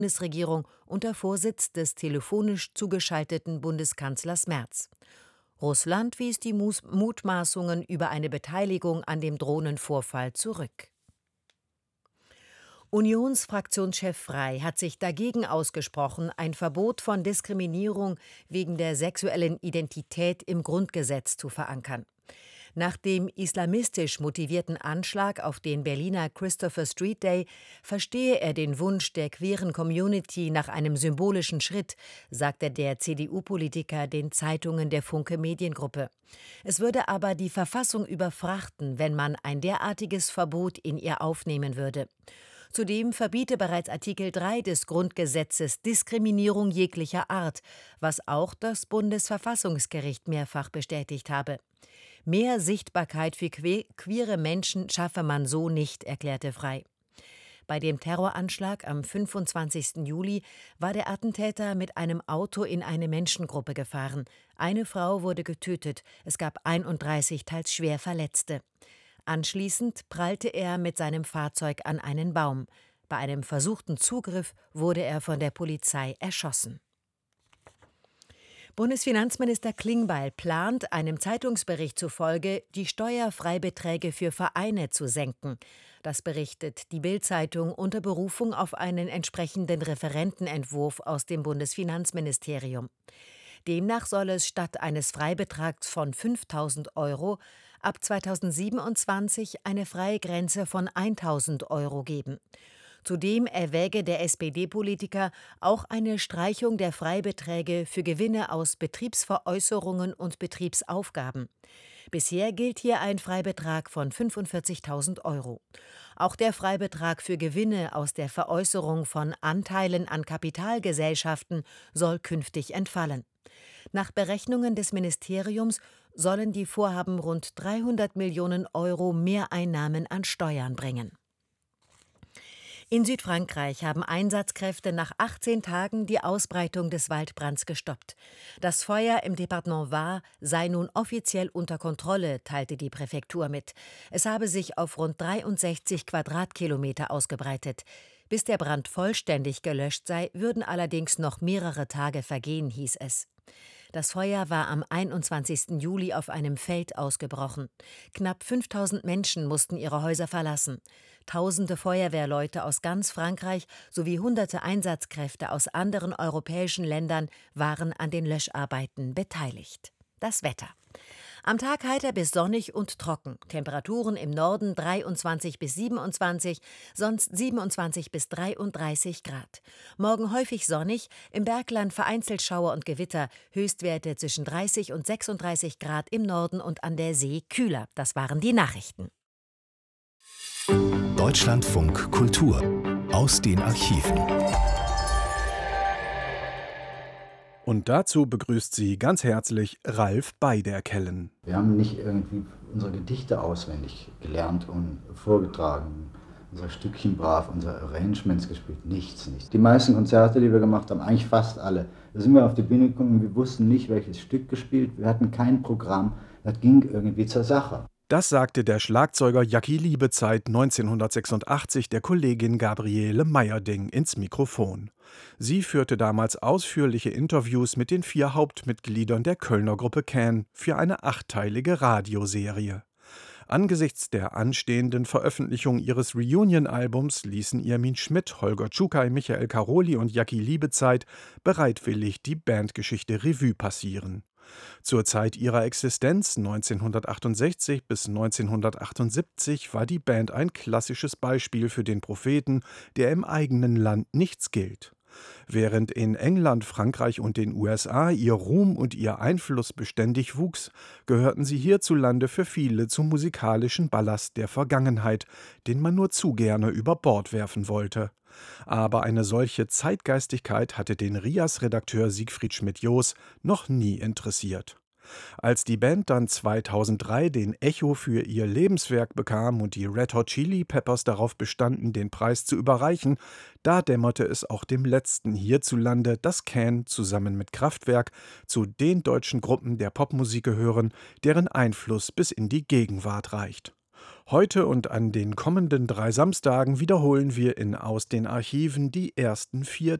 Bundesregierung unter Vorsitz des telefonisch zugeschalteten Bundeskanzlers Merz. Russland wies die Mutmaßungen über eine Beteiligung an dem Drohnenvorfall zurück. Unionsfraktionschef Frey hat sich dagegen ausgesprochen, ein Verbot von Diskriminierung wegen der sexuellen Identität im Grundgesetz zu verankern. Nach dem islamistisch motivierten Anschlag auf den Berliner Christopher Street Day verstehe er den Wunsch der queeren Community nach einem symbolischen Schritt, sagte der CDU-Politiker den Zeitungen der Funke Mediengruppe. Es würde aber die Verfassung überfrachten, wenn man ein derartiges Verbot in ihr aufnehmen würde. Zudem verbiete bereits Artikel 3 des Grundgesetzes Diskriminierung jeglicher Art, was auch das Bundesverfassungsgericht mehrfach bestätigt habe. Mehr Sichtbarkeit für queere Menschen schaffe man so nicht, erklärte Frey. Bei dem Terroranschlag am 25. Juli war der Attentäter mit einem Auto in eine Menschengruppe gefahren. Eine Frau wurde getötet, es gab 31 teils schwer Verletzte. Anschließend prallte er mit seinem Fahrzeug an einen Baum. Bei einem versuchten Zugriff wurde er von der Polizei erschossen. Bundesfinanzminister Klingbeil plant, einem Zeitungsbericht zufolge, die Steuerfreibeträge für Vereine zu senken. Das berichtet die Bild-Zeitung unter Berufung auf einen entsprechenden Referentenentwurf aus dem Bundesfinanzministerium. Demnach soll es statt eines Freibetrags von 5.000 € ab 2027 eine Freigrenze von 1.000 € geben. Zudem erwäge der SPD-Politiker auch eine Streichung der Freibeträge für Gewinne aus Betriebsveräußerungen und Betriebsaufgaben. Bisher gilt hier ein Freibetrag von 45.000 €. Auch der Freibetrag für Gewinne aus der Veräußerung von Anteilen an Kapitalgesellschaften soll künftig entfallen. Nach Berechnungen des Ministeriums sollen die Vorhaben rund 300 Millionen € Mehreinnahmen an Steuern bringen. In Südfrankreich haben Einsatzkräfte nach 18 Tagen die Ausbreitung des Waldbrands gestoppt. Das Feuer im Departement Var sei nun offiziell unter Kontrolle, teilte die Präfektur mit. Es habe sich auf rund 63 Quadratkilometer ausgebreitet. Bis der Brand vollständig gelöscht sei, würden allerdings noch mehrere Tage vergehen, hieß es. Das Feuer war am 21. Juli auf einem Feld ausgebrochen. Knapp 5.000 Menschen mussten ihre Häuser verlassen. Tausende Feuerwehrleute aus ganz Frankreich sowie hunderte Einsatzkräfte aus anderen europäischen Ländern waren an den Löscharbeiten beteiligt. Das Wetter. Am Tag heiter bis sonnig und trocken. Temperaturen im Norden 23 bis 27, sonst 27 bis 33 Grad. Morgen häufig sonnig, im Bergland vereinzelt Schauer und Gewitter, Höchstwerte zwischen 30 und 36 Grad im Norden und an der See kühler. Das waren die Nachrichten. Deutschlandfunk Kultur aus den Archiven. Und dazu begrüßt sie ganz herzlich Ralf Beiderkellen. Wir haben nicht irgendwie unsere Gedichte auswendig gelernt und vorgetragen, unser Stückchen brav, unsere Arrangements gespielt, nichts. Die meisten Konzerte, die wir gemacht haben, eigentlich fast alle, da sind wir auf die Bühne gekommen, wir wussten nicht, welches Stück gespielt, wir hatten kein Programm, das ging irgendwie zur Sache. Das sagte der Schlagzeuger Jackie Liebezeit 1986 der Kollegin Gabriele Meyerding ins Mikrofon. Sie führte damals ausführliche Interviews mit den 4 Hauptmitgliedern der Kölner Gruppe Can für eine 8-teilige Radioserie. Angesichts der anstehenden Veröffentlichung ihres Reunion-Albums ließen Irmin Schmidt, Holger Czukay, Michael Karoli und Jackie Liebezeit bereitwillig die Bandgeschichte Revue passieren. Zur Zeit ihrer Existenz 1968 bis 1978 war die Band ein klassisches Beispiel für den Propheten, der im eigenen Land nichts gilt. Während in England, Frankreich und den USA ihr Ruhm und ihr Einfluss beständig wuchs, gehörten sie hierzulande für viele zum musikalischen Ballast der Vergangenheit, den man nur zu gerne über Bord werfen wollte. Aber eine solche Zeitgeistigkeit hatte den RIAS-Redakteur Siegfried Schmidt-Joos noch nie interessiert. Als die Band dann 2003 den Echo für ihr Lebenswerk bekam und die Red Hot Chili Peppers darauf bestanden, den Preis zu überreichen, da dämmerte es auch dem Letzten hierzulande, dass Can zusammen mit Kraftwerk zu den deutschen Gruppen der Popmusik gehören, deren Einfluss bis in die Gegenwart reicht. Heute und an den kommenden 3 Samstagen wiederholen wir in Aus den Archiven die ersten 4